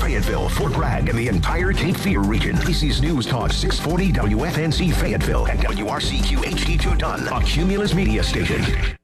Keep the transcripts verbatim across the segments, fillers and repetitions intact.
Fayetteville, Fort Bragg, and the entire Cape Fear region. A B C's News Talk six forty W F N C Fayetteville and W R C Q H D two Dunn, a Cumulus media station.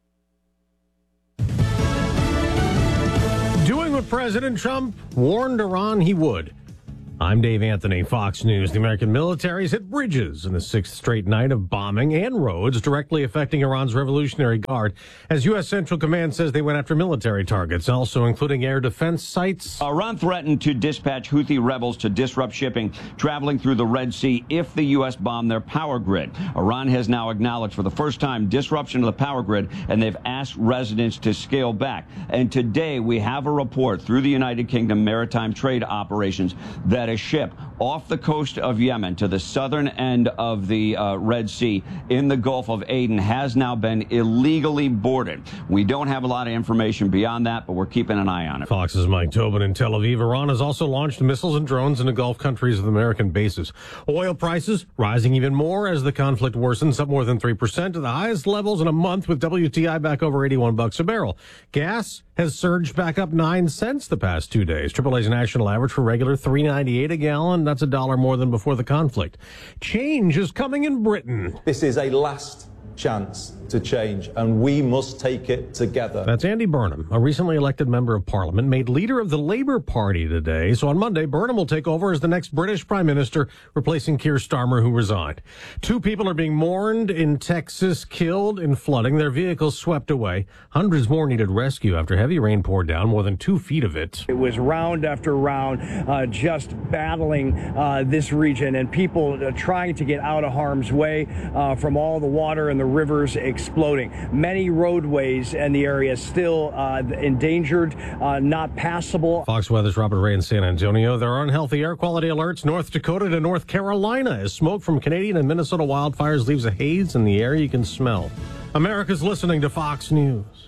Doing what President Trump warned Iran he would. I'm Dave Anthony, Fox News. The American military's hit bridges in the sixth straight night of bombing and roads directly affecting Iran's Revolutionary Guard, as U S. Central Command says they went after military targets, also including air defense sites. Iran threatened to dispatch Houthi rebels to disrupt shipping traveling through the Red Sea if the U S bombed their power grid. Iran has now acknowledged for the first time disruption of the power grid, and they've asked residents to scale back. And today we have a report through the United Kingdom Maritime Trade Operations that a ship off the coast of Yemen to the southern end of the uh, Red Sea in the Gulf of Aden has now been illegally boarded. We don't have a lot of information beyond that, but we're keeping an eye on it. Fox's Mike Tobin in Tel Aviv. Iran has also launched missiles and drones into Gulf countries with American bases. Oil prices rising even more as the conflict worsens, up more than three percent to the highest levels in a month, with W T I back over eighty-one bucks a barrel. Gas has surged back up nine cents the past two days. Triple A's national average for regular three ninety-eight a gallon. That's a dollar more than before the conflict. Change is coming in Britain. This is a last chance to change, and we must take it together. That's Andy Burnham, a recently elected member of Parliament, made leader of the Labour Party today. So on Monday, Burnham will take over as the next British Prime Minister, replacing Keir Starmer, who resigned. Two people are being mourned in Texas, killed in flooding, their vehicles swept away. Hundreds more needed rescue after heavy rain poured down, more than two feet of it. It was round after round, uh, just battling uh, this region, and people uh, trying to get out of harm's way uh, from all the water and the rivers exploding. Many roadways in the area still uh, endangered, uh, not passable. Fox Weather's Robert Ray in San Antonio. There are unhealthy air quality alerts North Dakota to North Carolina as smoke from Canadian and Minnesota wildfires leaves a haze in the air you can smell. America's listening to Fox News.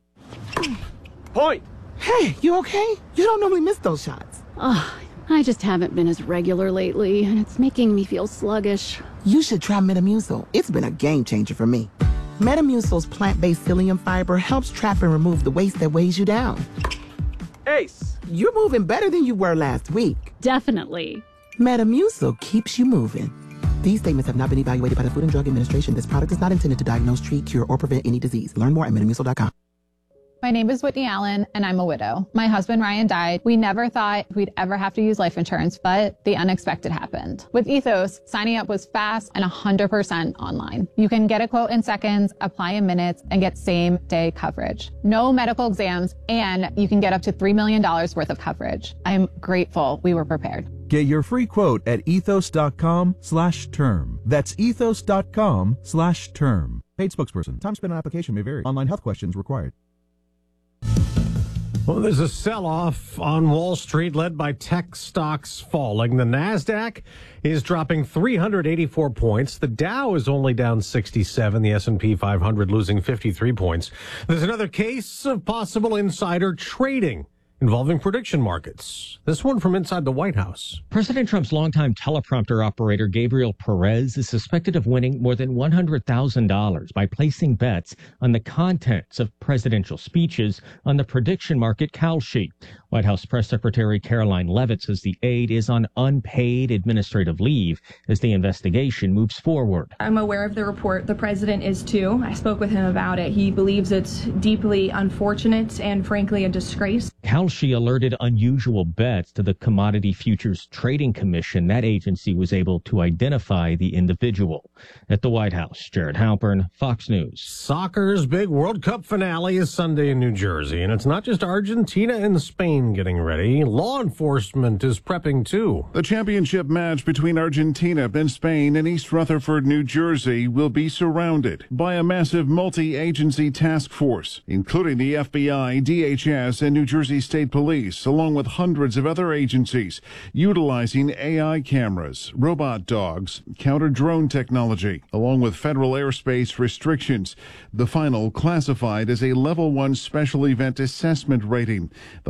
Point! Hey, you okay? You don't normally miss those shots. Oh, I just haven't been as regular lately, and it's making me feel sluggish. You should try Metamucil. It's been a game changer for me. Metamucil's plant-based psyllium fiber helps trap and remove the waste that weighs you down. Ace! You're moving better than you were last week. Definitely. Metamucil keeps you moving. These statements have not been evaluated by the Food and Drug Administration. This product is not intended to diagnose, treat, cure, or prevent any disease. Learn more at metamucil dot com. My name is Whitney Allen, and I'm a widow. My husband, Ryan, died. We never thought we'd ever have to use life insurance, but the unexpected happened. With Ethos, signing up was fast and one hundred percent online. You can get a quote in seconds, apply in minutes, and get same-day coverage. No medical exams, and you can get up to three million dollars worth of coverage. I'm grateful we were prepared. Get your free quote at ethos.com slash term. That's ethos.com slash term. Paid spokesperson. Time spent on application may vary. Online health questions required. Well, there's a sell-off on Wall Street led by tech stocks falling. The NASDAQ is dropping three hundred eighty-four points. The Dow is only down sixty-seven. The S and P five hundred losing fifty-three points. There's another case of possible insider trading involving prediction markets. This one from inside the White House. President Trump's longtime teleprompter operator, Gabriel Perez, is suspected of winning more than one hundred thousand dollars by placing bets on the contents of presidential speeches on the prediction market Kalshi. White House Press Secretary Caroline Leavitt says the aide is on unpaid administrative leave as the investigation moves forward. I'm aware of the report. The president is too. I spoke with him about it. He believes it's deeply unfortunate and frankly a disgrace. Kalshi alerted unusual bets to the Commodity Futures Trading Commission. That agency was able to identify the individual. At the White House, Jared Halpern, Fox News. Soccer's big World Cup finale is Sunday in New Jersey, and it's not just Argentina and Spain getting ready. Law enforcement is prepping too. The championship match between Argentina and Spain in East Rutherford, New Jersey will be surrounded by a massive multi-agency task force, including the F B I, D H S, and New Jersey State Police, along with hundreds of other agencies, utilizing A I cameras, robot dogs, counter-drone technology, along with federal airspace restrictions. The final classified as a level one special event assessment rating, the highest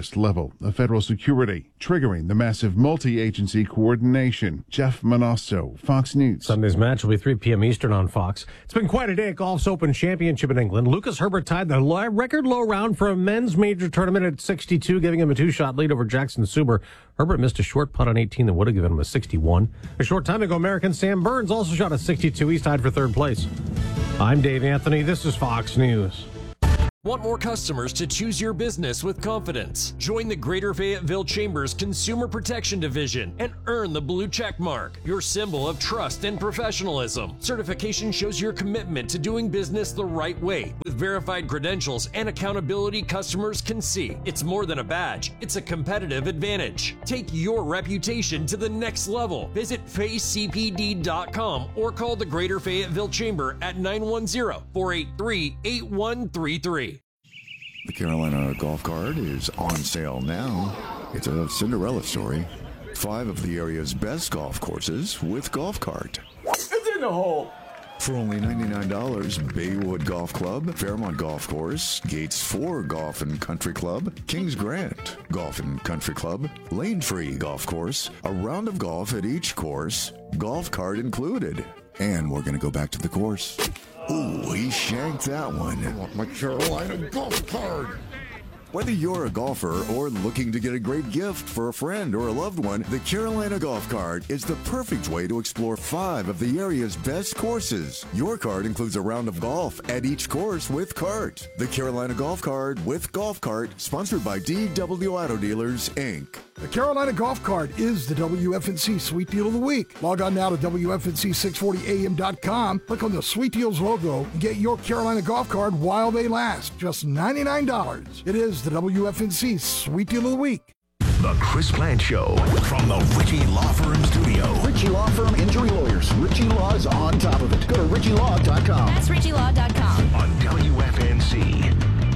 highest level of federal security, triggering the massive multi-agency coordination. Jeff Manasso, Fox News. Sunday's match will be three p.m. Eastern on Fox. It's been quite a day at Golf's Open Championship in England. Lucas Herbert tied the record low round for a men's major tournament at sixty-two, giving him a two-shot lead over Jackson Suber. Herbert missed a short putt on eighteen that would have given him a sixty-one. A short time ago, American Sam Burns also shot a sixty-two. He's tied for third place. I'm Dave Anthony. This is Fox News. Want more customers to choose your business with confidence? Join the Greater Fayetteville Chamber's Consumer Protection Division and earn the blue check mark, your symbol of trust and professionalism. Certification shows your commitment to doing business the right way. With verified credentials and accountability customers can see. It's more than a badge, it's a competitive advantage. Take your reputation to the next level. Visit fay c p d dot com or call the Greater Fayetteville Chamber at nine one zero, four eight three, eight one three three. The Carolina Golf Cart is on sale now. It's a Cinderella story. Five of the area's best golf courses with Golf Cart. It's in the hole. For only ninety-nine dollars, Baywood Golf Club, Fairmont Golf Course, Gates four Golf and Country Club, Kings Grant Golf and Country Club, Lane Free Golf Course, a round of golf at each course, Golf Cart included. And we're going to go back to the course. Ooh, he shanked that one. I want my Carolina Golf Cart. Whether you're a golfer or looking to get a great gift for a friend or a loved one, the Carolina Golf Cart is the perfect way to explore five of the area's best courses. Your cart includes a round of golf at each course with cart. The Carolina Golf Cart with Golf Cart, sponsored by D W Auto Dealers, Incorporated. The Carolina Golf Cart is the W F N C Sweet Deal of the Week. Log on now to W F N C six forty A M dot com, click on the Sweet Deals logo, and get your Carolina Golf Cart while they last. Just ninety-nine dollars. It is the W F N C Sweet Deal of the Week. The Chris Plant Show from the Ritchie Law Firm Studio. Ritchie Law Firm Injury Lawyers. Ritchie Law is on top of it. Go to ritchie law dot com. That's ritchie law dot com. On W F N C.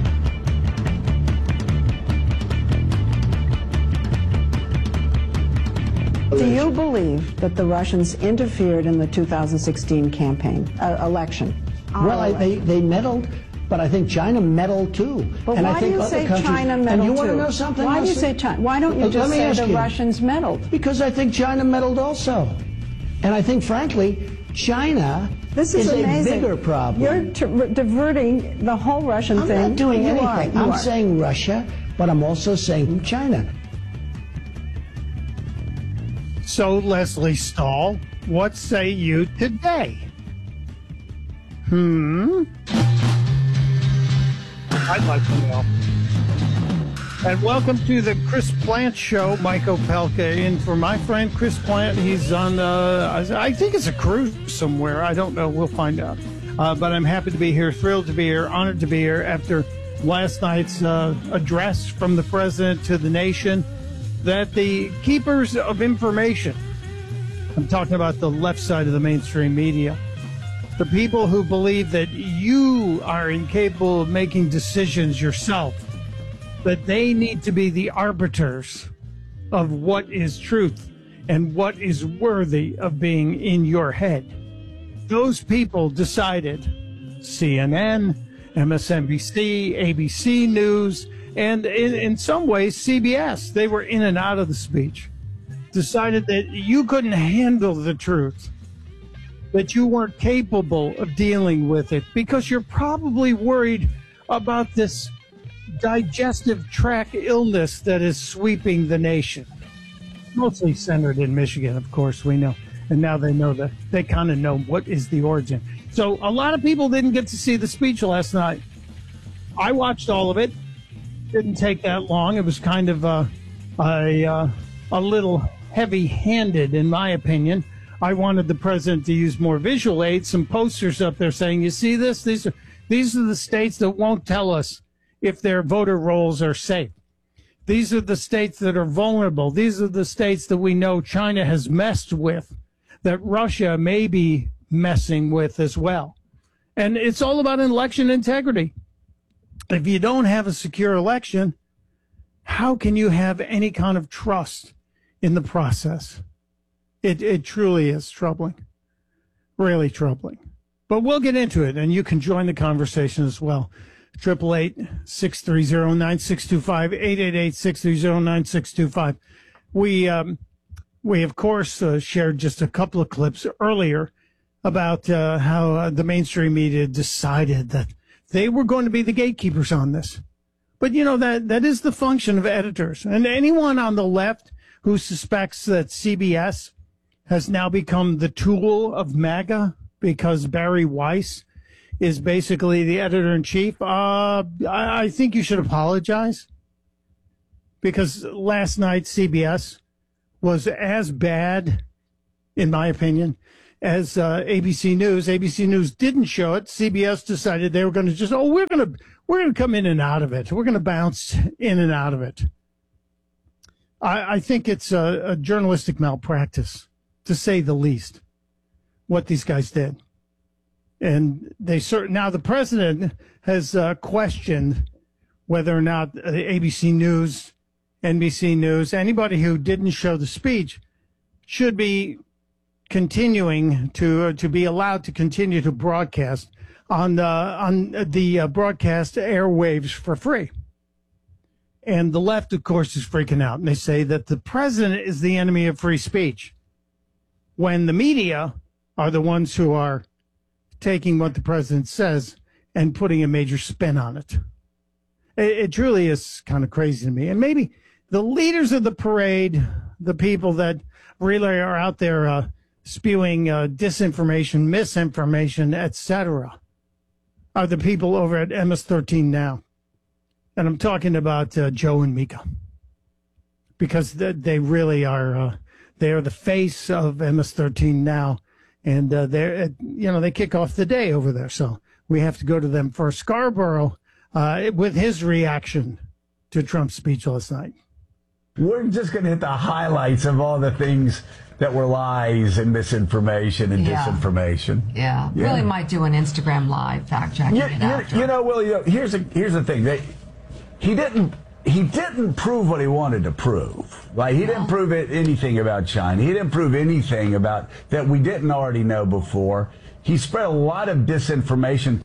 Do you believe that the Russians interfered in the two thousand sixteen campaign, uh, election? Well, I, they, they meddled, but I think China meddled too. But and why I think do you other say countries, China meddled and you too? want to know something? Why do you else? say China? Why don't you Let just me say ask the you. Russians meddled? Because I think China meddled also. And I think, frankly, China This is, is amazing. a bigger problem. You're t- diverting the whole Russian I'm thing. not doing you anything. Are, you I'm are. saying Russia, but I'm also saying China. So, Leslie Stahl, what say you today? Hmm? I'd like to know. And welcome to the Chris Plant Show. Mike Opelka in for my friend Chris Plant. He's on, uh, I think it's a cruise somewhere. I don't know. We'll find out. Uh, but I'm happy to be here, thrilled to be here, honored to be here after last night's uh, address from the president to the nation that the keepers of information, I'm talking about the left side of the mainstream media, the people who believe that you are incapable of making decisions yourself, that they need to be the arbiters of what is truth and what is worthy of being in your head. Those people decided, C N N, M S N B C, A B C News, and in, in some ways C B S, they were in and out of the speech, decided that you couldn't handle the truth, that you weren't capable of dealing with it because you're probably worried about this digestive tract illness that is sweeping the nation. Mostly centered in Michigan, of course, we know. And now they know that they kind of know what is the origin. So a lot of people didn't get to see the speech last night. I watched all of it. Didn't take that long. It was kind of uh, a, uh, a little heavy-handed, in my opinion. I wanted the president to use more visual aids, some posters up there saying, you see this? These are, these are the states that won't tell us if their voter rolls are safe. These are the states that are vulnerable. These are the states that we know China has messed with, that Russia may be messing with as well. And it's all about election integrity. If you don't have a secure election, how can you have any kind of trust in the process? It, it truly is troubling, really troubling. But we'll get into it, and you can join the conversation as well. Triple eight six three zero nine six two five eight eight eight six three zero nine six two five. We um, we of course uh, shared just a couple of clips earlier about uh, how uh, the mainstream media decided that they were going to be the gatekeepers on this. But you know that that is the function of editors, and anyone on the left who suspects that C B S has now become the tool of MAGA because Barry Weiss is basically the editor-in-chief, uh, I, I think you should apologize. Because last night, C B S was as bad, in my opinion, as uh, A B C News. A B C News didn't show it. C B S decided they were going to just, oh, we're going to we're going to come in and out of it. We're going to bounce in and out of it. I, I think it's a, a journalistic malpractice, to say the least, what these guys did. And they cert- now the president has uh, questioned whether or not uh, A B C News, N B C News, anybody who didn't show the speech should be continuing to uh, to be allowed to continue to broadcast on the on the uh, broadcast airwaves for free. And the left, of course, is freaking out, and they say that the president is the enemy of free speech, when the media are the ones who are taking what the president says and putting a major spin on it. It, it truly is kind of crazy to me. And maybe the leaders of the parade, the people that really are out there uh, spewing uh, disinformation, misinformation, et cetera, are the people over at M S thirteen Now. And I'm talking about uh, Joe and Mika, because they, they really are, uh, they are the face of M S thirteen Now. And uh, they're, you know, they kick off the day over there. So we have to go to them first. Scarborough, uh, with his reaction to Trump's speech last night. We're just going to hit the highlights of all the things that were lies and misinformation and Yeah. disinformation. Yeah. Yeah. Really might do an Instagram live fact checking You, it you, after. you know, Willie, you know, here's a, here's the thing. They, he didn't he didn't prove what he wanted to prove. Like, he didn't prove it, anything about China. He didn't prove anything about that we didn't already know before. He spread a lot of disinformation.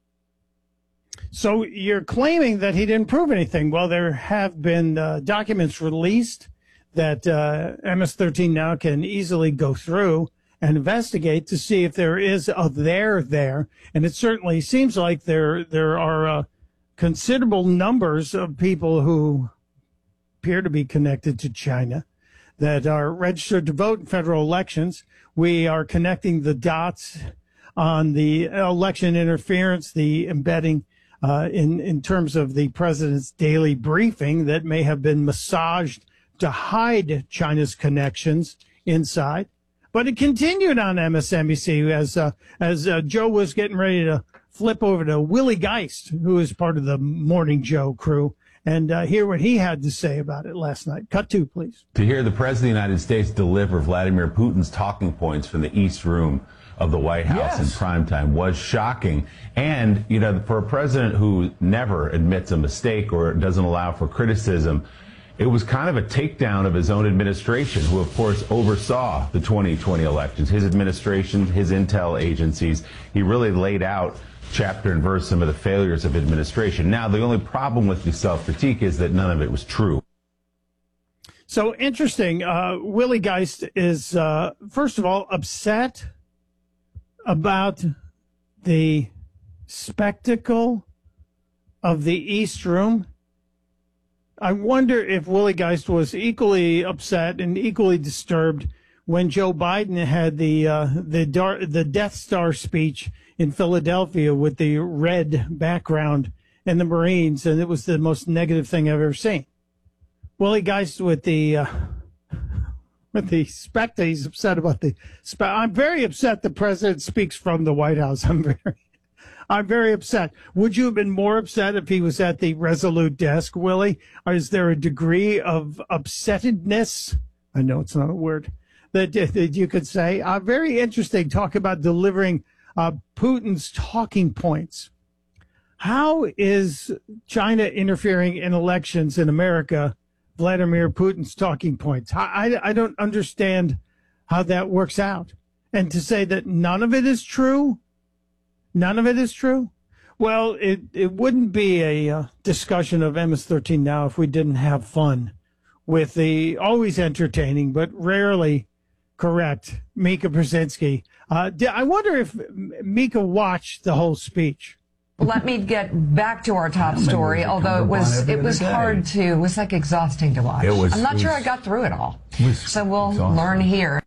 So you're claiming that he didn't prove anything. Well, there have been uh, documents released that uh, M S thirteen Now can easily go through and investigate to see if there is a there there. And it certainly seems like there there are uh, considerable numbers of people who appear to be connected to China that are registered to vote in federal elections. We are connecting the dots on the election interference, the embedding uh, in, in terms of the president's daily briefing that may have been massaged to hide China's connections inside. But it continued on M S N B C as uh, as uh, Joe was getting ready to flip over to Willie Geist, who is part of the Morning Joe crew, and uh, hear what he had to say about it last night. Cut two, please. To hear the President of the United States deliver Vladimir Putin's talking points from the East Room of the White House in prime time was shocking. And, you know, for a president who never admits a mistake or doesn't allow for criticism, it was kind of a takedown of his own administration, who, of course, oversaw the twenty twenty elections. His administration, his intel agencies, he really laid out chapter and verse some of the failures of administration. Now, the only problem with the self-critique is that none of it was true. So interesting. Uh, Willie Geist is, uh, first of all, upset about the spectacle of the East Room. I wonder if Willie Geist was equally upset and equally disturbed when Joe Biden had the uh, the Dar- the Death Star speech in Philadelphia with the red background and the Marines, and it was the most negative thing I've ever seen. Willie Geist with the uh, with the specter, he's upset about the. Spe- I'm very upset the president speaks from the White House. I'm very. I'm very upset. Would you have been more upset if he was at the Resolute desk, Willie? Or is there a degree of upsettedness? I know it's not a word that, that you could say. Uh, very interesting. Talk about delivering uh, Putin's talking points. How is China interfering in elections in America? Vladimir Putin's talking points. I, I, I don't understand how that works out. And to say that none of it is true. None of it is true. Well, it, it wouldn't be a uh, discussion of M S thirteen now if we didn't have fun with the always entertaining but rarely correct Mika Brzezinski. Uh, I wonder if Mika watched the whole speech. Let me get back to our top story, although it was it was hard to, it was like exhausting to watch. It was, I'm not it sure was, I got through it all. It so we'll exhausting. learn here.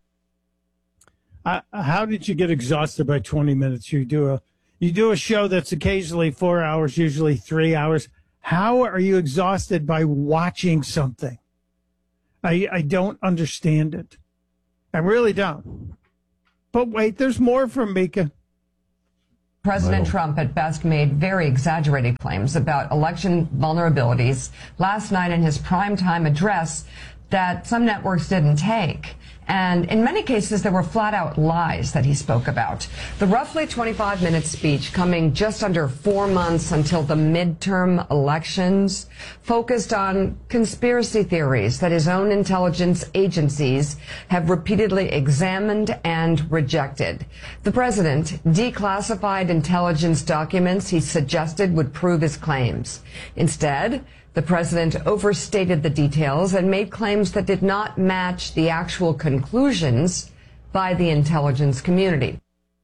Uh, how did you get exhausted by twenty minutes? You do a you do a show that's occasionally four hours, usually three hours. How are you exhausted by watching something? I I don't understand it. I really don't. But wait, there's more from Mika. President Trump at best made very exaggerated claims about election vulnerabilities last night in his primetime address that some networks didn't take. And in many cases, there were flat-out lies that he spoke about. The roughly twenty-five minute speech, coming just under four months until the midterm elections, focused on conspiracy theories that his own intelligence agencies have repeatedly examined and rejected. The president declassified intelligence documents he suggested would prove his claims. Instead, the president overstated the details and made claims that did not match the actual conclusions by the intelligence community.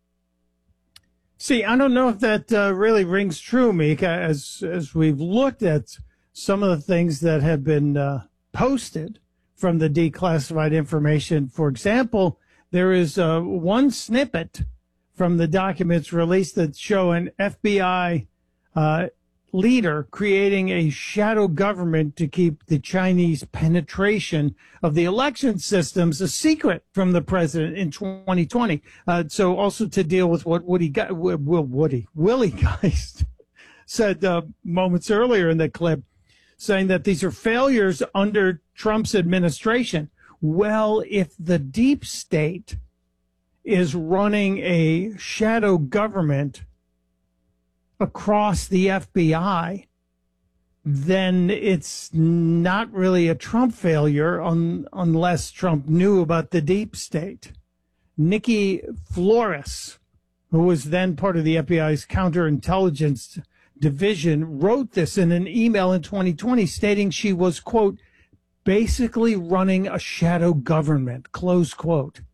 See, I don't know if that uh, really rings true, Mika, as, as we've looked at some of the things that have been uh, posted from the declassified information. For example, there is uh, one snippet from the documents released that show an F B I uh, leader creating a shadow government to keep the Chinese penetration of the election systems a secret from the president in twenty twenty. Uh, so also to deal with what Woody, Will Woody, Willie Geist said uh, moments earlier in the clip, saying that these are failures under Trump's administration. Well, if the deep state is running a shadow government across the F B I, then it's not really a Trump failure un, unless Trump knew about the deep state. Nikki Flores, who was then part of the F B I's counterintelligence division, wrote this in an email in twenty twenty stating she was, quote, basically running a shadow government, close quote,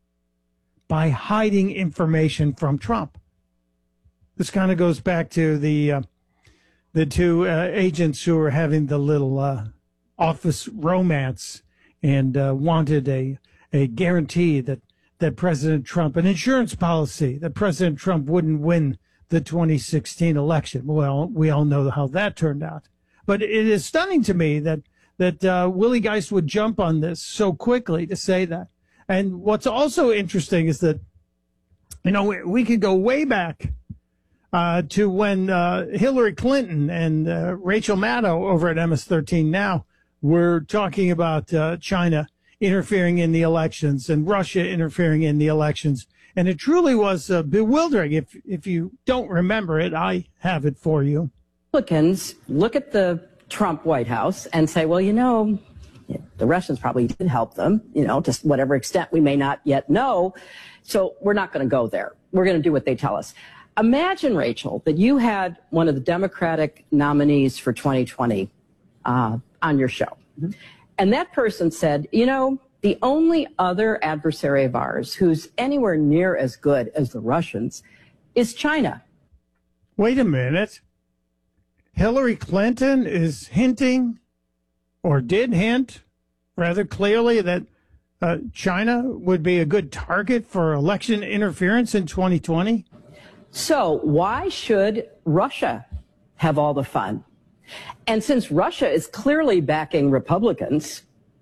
by hiding information from Trump. This kind of goes back to the uh, the two uh, agents who were having the little uh, office romance and uh, wanted a a guarantee that, that President Trump, an insurance policy that President Trump wouldn't win the twenty sixteen election. Well, we all know how that turned out. But it is stunning to me that that uh, Willie Geist would jump on this so quickly to say that. And what's also interesting is that, you know, we, we could go way back Uh, to when uh, Hillary Clinton and uh, Rachel Maddow over at M S thirteen Now were talking about uh, China interfering in the elections and Russia interfering in the elections. And it truly was uh, bewildering. If, if you don't remember it, I have it for you. Republicans look at the Trump White House and say, well, you know, the Russians probably did help them, you know, to whatever extent we may not yet know. So we're not going to go there. We're going to do what they tell us. Imagine, Rachel, that you had one of the Democratic nominees for twenty twenty uh, on your show. Mm-hmm. And that person said, you know, the only other adversary of ours who's anywhere near as good as the Russians is China. Wait a minute. Hillary Clinton is hinting, or did hint rather clearly, that uh, China would be a good target for election interference in twenty twenty? So why should Russia have all the fun? And since Russia is clearly backing Republicans,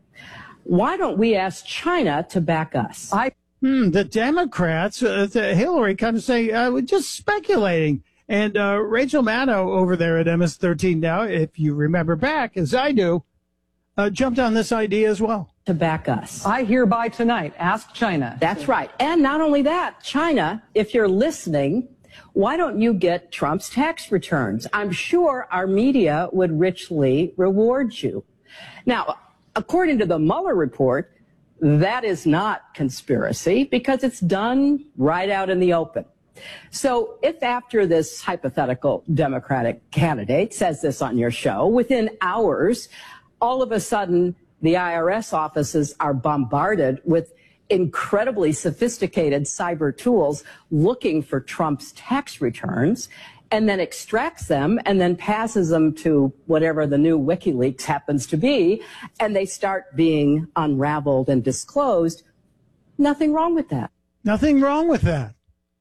why don't we ask China to back us? I hmm, the Democrats, uh, the Hillary kind of say, uh, we're just speculating. And uh, Rachel Maddow over there at M S thirteen Now, if you remember back, as I do, uh, jumped on this idea as well. To back us. I hereby tonight ask China. That's right. And not only that, China, if you're listening, why don't you get Trump's tax returns? I'm sure our media would richly reward you. Now, according to the Mueller report, that is not conspiracy because it's done right out in the open. So if after this hypothetical Democratic candidate says this on your show, within hours, all of a sudden the I R S offices are bombarded with incredibly sophisticated cyber tools looking for Trump's tax returns, and then extracts them and then passes them to whatever the new WikiLeaks happens to be, and they start being unraveled and disclosed. Nothing wrong with that. Nothing wrong with that.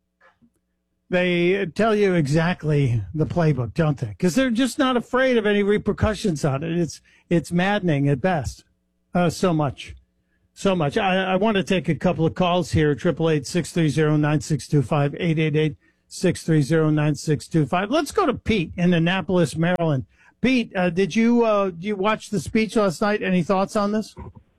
They tell you exactly the playbook, don't they? Because they're just not afraid of any repercussions on it. It's it's maddening at best. Uh, so much. So much. I, I want to take a couple of calls here. Triple eight six three zero nine six two five, eight eight eight six three zero nine six two five. Let's go to Pete in Annapolis, Maryland. Pete, uh, did you uh, did you watch the speech last night? Any thoughts on this?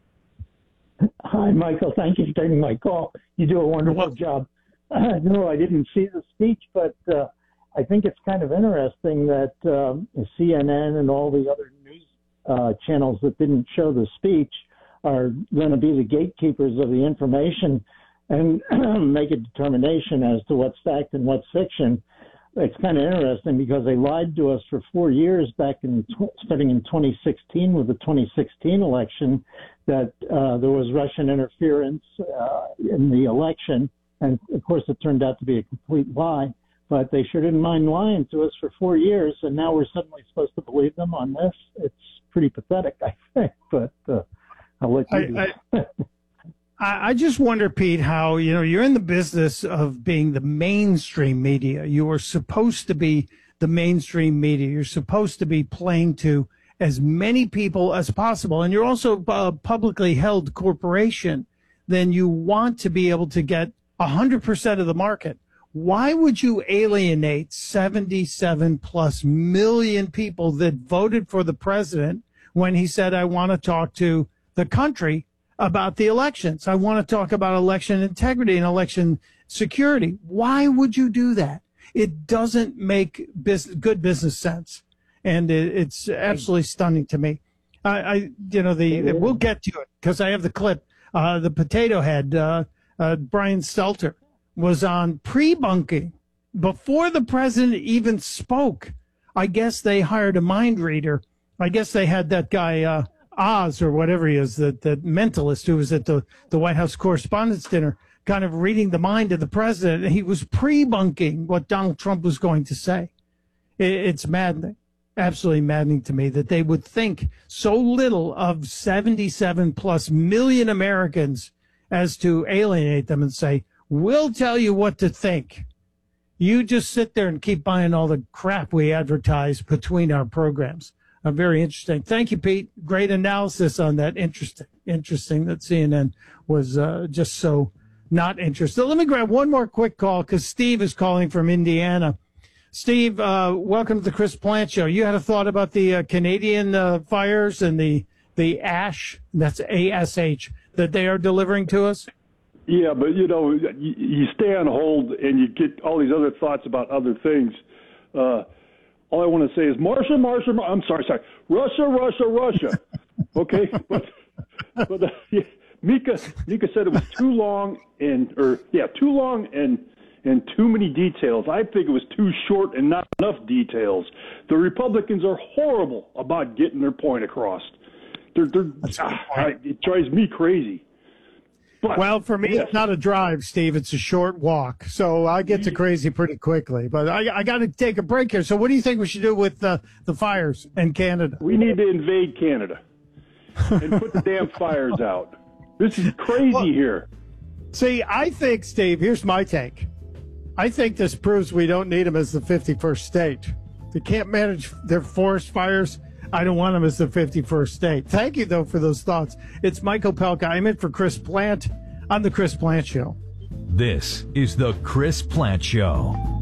Hi, Michael. Thank you for taking my call. You do a wonderful job. Uh, no, I didn't see the speech, but uh, I think it's kind of interesting that um, C N N and all the other news uh, channels that didn't show the speech are going to be the gatekeepers of the information and make a determination as to what's fact and what's fiction. It's kind of interesting because they lied to us for four years back in starting in twenty sixteen with the twenty sixteen election that uh, there was Russian interference uh, in the election. And of course, it turned out to be a complete lie, but they sure didn't mind lying to us for four years. And now we're suddenly supposed to believe them on this. It's pretty pathetic, I think, but uh, I'll let you do I, I, I just wonder, Pete, how, you know, you're in the business of being the mainstream media. You are supposed to be the mainstream media. You're supposed to be playing to as many people as possible. And you're also a publicly held corporation. Then you want to be able to get one hundred percent of the market. Why would you alienate seventy-seven plus million people that voted for the president when he said, I want to talk to the country about the elections? I want to talk about election integrity and election security. Why would you do that? It doesn't make business, good business sense. And it, it's absolutely stunning to me. I, I you know, the we'll get to it because I have the clip. Uh, the potato head, uh, uh, Brian Stelter, was on pre-bunking before the president even spoke. I guess they hired a mind reader. I guess they had that guy, uh, Oz or whatever he is, that, that mentalist who was at the, the White House Correspondents' Dinner, kind of reading the mind of the president. And he was pre-bunking what Donald Trump was going to say. It, it's maddening, absolutely maddening to me that they would think so little of seventy-seven plus million Americans as to alienate them and say, we'll tell you what to think. You just sit there and keep buying all the crap we advertise between our programs. Uh, very interesting. Thank you, Pete. Great analysis on that. Interesting. Interesting that C N N was uh, just so not interested. Let me grab one more quick call because Steve is calling from Indiana. Steve, uh, welcome to the Chris Plante Show. You had a thought about the uh, Canadian uh, fires and the the ash, that's A S H, that they are delivering to us? Yeah, but, you know, you, you stay on hold and you get all these other thoughts about other things. Uh, all I want to say is Marsha, Marsha, Mar- I'm sorry, sorry, Russia, Russia, Russia. Okay? But, but uh, yeah, Mika, Mika said it was too long and, or, yeah, too long and, and too many details. I think it was too short and not enough details. The Republicans are horrible about getting their point across. They're, they're, ah, it drives me crazy. But, well, for me, yes. It's not a drive, Steve. It's a short walk. So I get to crazy pretty quickly. But I, I got to take a break here. So what do you think we should do with uh, the fires in Canada? We need to invade Canada and put the damn fires out. This is crazy well, here. See, I think, Steve, here's my take. I think this proves we don't need them as the fifty-first state. They can't manage their forest fires. I don't want them as the fifty-first state. Thank you, though, for those thoughts. It's Mike Opelka. I'm in for Chris Plante on The Chris Plante Show. This is The Chris Plante Show.